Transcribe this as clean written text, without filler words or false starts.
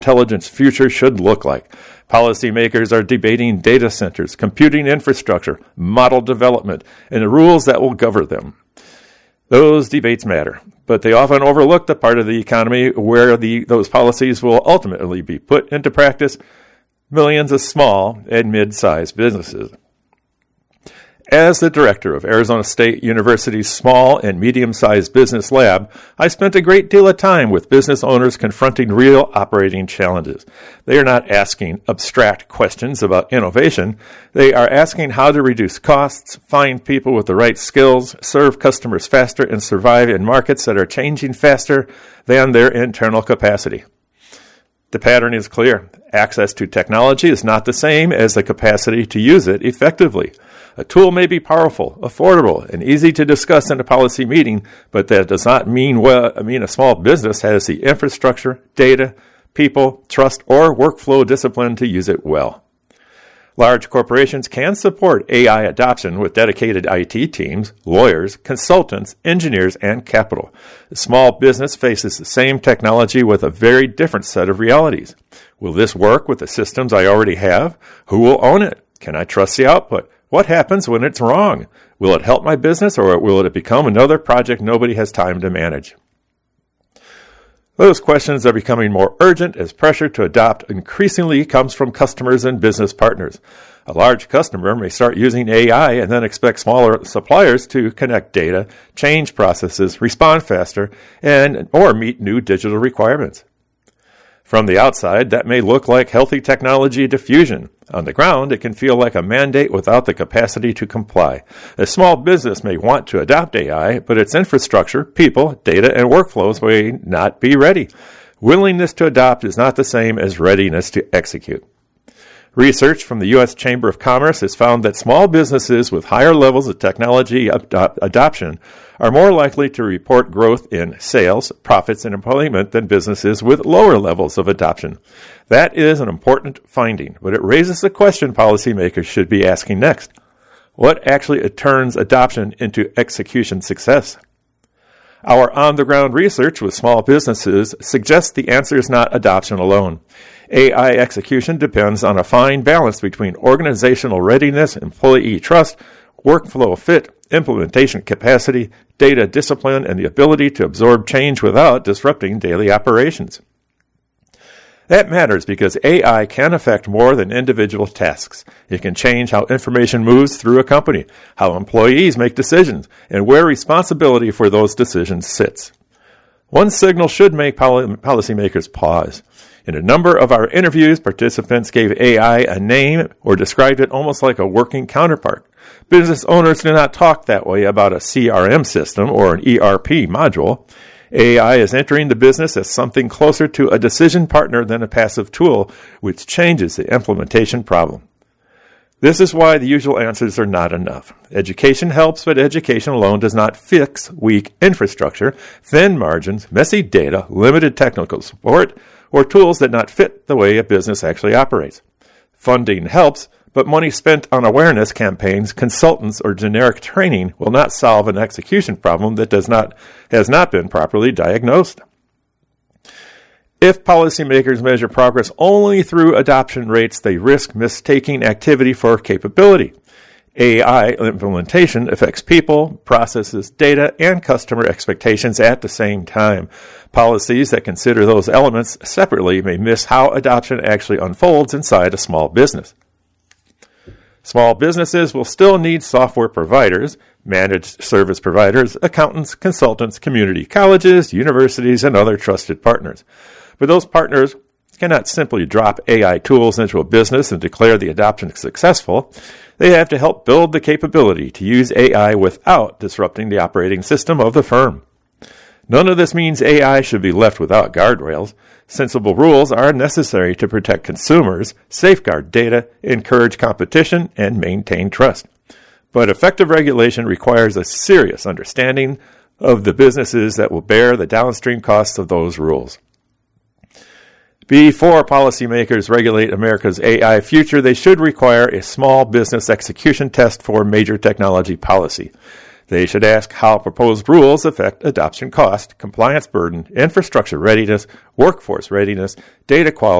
intelligence future should look like. Policymakers are debating data centers, computing infrastructure, model development, and the rules that will govern them. Those debates matter, but they often overlook the part of the economy where those policies will ultimately be put into practice: millions of small and mid-sized businesses. As the director of Arizona State University's Small and Medium-Sized Business Lab, I spent a great deal of time with business owners confronting real operating challenges. They are not asking abstract questions about innovation. They are asking how to reduce costs, find people with the right skills, serve customers faster, and survive in markets that are changing faster than their internal capacity. The pattern is clear. Access to technology is not the same as the capacity to use it effectively. A tool may be powerful, affordable, and easy to discuss in a policy meeting, but that does not mean a small business has the infrastructure, data, people, trust, or workflow discipline to use it well. Large corporations can support AI adoption with dedicated IT teams, lawyers, consultants, engineers, and capital. A small business faces the same technology with a very different set of realities. Will this work with the systems I already have? Who will own it? Can I trust the output? What happens when it's wrong? Will it help my business, or will it become another project nobody has time to manage? Those questions are becoming more urgent as pressure to adopt increasingly comes from customers and business partners. A large customer may start using AI and then expect smaller suppliers to connect data, change processes, respond faster, or meet new digital requirements. From the outside, that may look like healthy technology diffusion. On the ground, it can feel like a mandate without the capacity to comply. A small business may want to adopt AI, but its infrastructure, people, data, and workflows may not be ready. Willingness to adopt is not the same as readiness to execute. Research from the U.S. Chamber of Commerce has found that small businesses with higher levels of technology adoption are more likely to report growth in sales, profits, and employment than businesses with lower levels of adoption. That is an important finding, but it raises the question policymakers should be asking next. What actually turns adoption into execution success? Our on-the-ground research with small businesses suggests the answer is not adoption alone. AI execution depends on a fine balance between organizational readiness, employee trust, workflow fit, implementation capacity, data discipline, and the ability to absorb change without disrupting daily operations. That matters because AI can affect more than individual tasks. It can change how information moves through a company, how employees make decisions, and where responsibility for those decisions sits. One signal should make policymakers pause. In a number of our interviews, participants gave AI a name or described it almost like a working counterpart. Business owners do not talk that way about a CRM system or an ERP module. AI is entering the business as something closer to a decision partner than a passive tool, which changes the implementation problem. This is why the usual answers are not enough. Education helps, but education alone does not fix weak infrastructure, thin margins, messy data, limited technical support, or tools that not fit the way a business actually operates. Funding helps, but money spent on awareness campaigns, consultants, or generic training will not solve an execution problem that has not been properly diagnosed. If policymakers measure progress only through adoption rates, they risk mistaking activity for capability. AI implementation affects people, processes, data, and customer expectations at the same time. Policies that consider those elements separately may miss how adoption actually unfolds inside a small business. Small businesses will still need software providers, managed service providers, accountants, consultants, community colleges, universities, and other trusted partners. But those partners cannot simply drop AI tools into a business and declare the adoption successful. They have to help build the capability to use AI without disrupting the operating system of the firm. None of this means AI should be left without guardrails. Sensible rules are necessary to protect consumers, safeguard data, encourage competition, and maintain trust. But effective regulation requires a serious understanding of the businesses that will bear the downstream costs of those rules. Before policymakers regulate America's AI future, they should require a small business execution test for major technology policy. They should ask how proposed rules affect adoption cost, compliance burden, infrastructure readiness, workforce readiness, data quality,